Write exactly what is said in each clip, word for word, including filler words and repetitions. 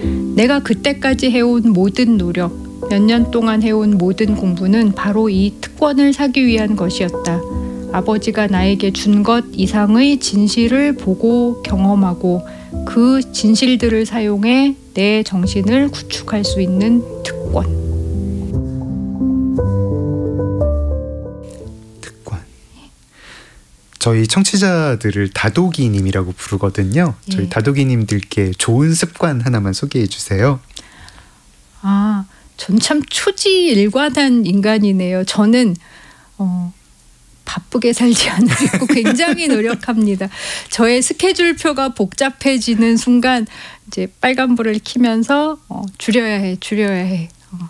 내가 그때까지 해온 모든 노력, 몇 년 동안 해온 모든 공부는 바로 이 특권을 사기 위한 것이었다. 아버지가 나에게 준 것 이상의 진실을 보고 경험하고 그 진실들을 사용해 내 정신을 구축할 수 있는 특권. 특권. 저희 청취자들을 다독이님이라고 부르거든요. 예. 저희 다독이님들께 좋은 습관 하나만 소개해 주세요. 아, 전 참 초지일관한 인간이네요. 저는 어, 바쁘게 살지 않으려고 굉장히 노력합니다. 저의 스케줄표가 복잡해지는 순간 이제 빨간불을 켜면서 어, 줄여야 해, 줄여야 해. 어,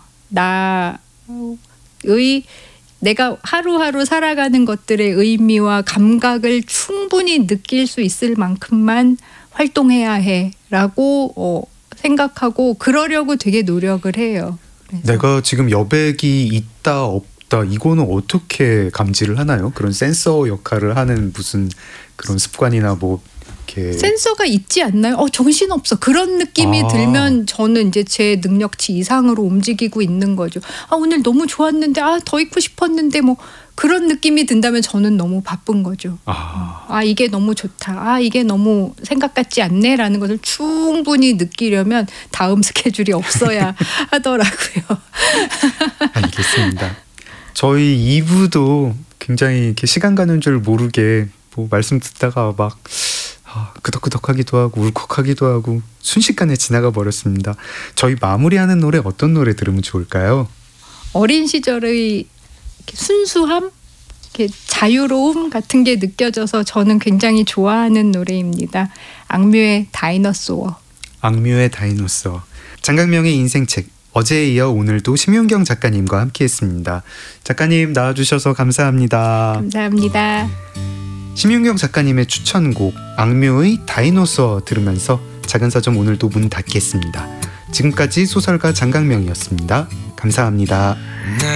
나의 내가 하루하루 살아가는 것들의 의미와 감각을 충분히 느낄 수 있을 만큼만 활동해야 해라고 어, 생각하고 그러려고 되게 노력을 해요. 그래서. 내가 지금 여백이 있다 없다 이거는 어떻게 감지를 하나요? 그런 센서 역할을 하는 무슨 그런 습관이나 뭐 이렇게 센서가 있지 않나요? 어, 정신없어. 그런 느낌이 아. 들면 저는 이제 제 능력치 이상으로 움직이고 있는 거죠. 아, 오늘 너무 좋았는데 아, 더 있고 싶었는데 뭐 그런 느낌이 든다면 저는 너무 바쁜 거죠. 아, 아, 이게 너무 좋다. 아, 이게 너무 생각 같지 않네라는 것을 충분히 느끼려면 다음 스케줄이 없어야 하더라고요. 알겠습니다. 저희 이 부도 굉장히 이렇게 시간 가는 줄 모르게 뭐 말씀 듣다가 막 아, 끄덕끄덕하기도 하고 울컥하기도 하고 순식간에 지나가 버렸습니다. 저희 마무리하는 노래 어떤 노래 들으면 좋을까요? 어린 시절의 이렇게 순수함, 이렇게 자유로움 같은 게 느껴져서 저는 굉장히 좋아하는 노래입니다. 악뮤의 다이너소어. 악뮤의 다이노소어. 장강명의 인생책. 어제에 이어 오늘도 심윤경 작가님과 함께했습니다. 작가님 나와주셔서 감사합니다. 감사합니다. 심윤경 작가님의 추천곡 악뮤의 다이노소어 들으면서 작은 서점 오늘도 문 닫겠습니다. 지금까지 소설가 장강명이었습니다. 감사합니다.